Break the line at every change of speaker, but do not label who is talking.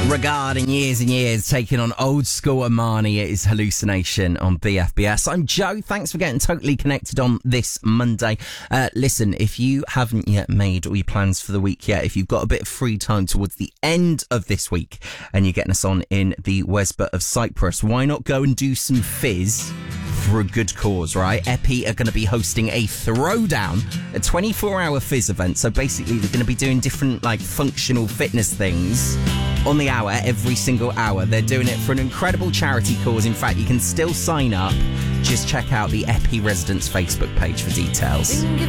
Regarding years and years, taking on old school Armani, it is Hallucination on BFBS. I'm Joe. Thanks for getting totally connected on this Monday. Listen, if you haven't yet made all your plans for the week yet, if you've got a bit of free time towards the end of this week and you're getting us on in the Wesbut of Cyprus, why not go and do some fizz for a good cause, right? Epi are going to be hosting a throwdown, a 24-hour fizz event. So basically, they're going to be doing different, functional fitness things on the hour, every single hour. They're doing it for an incredible charity cause. In fact, you can still sign up. Just check out the Epi Residents Facebook page for details.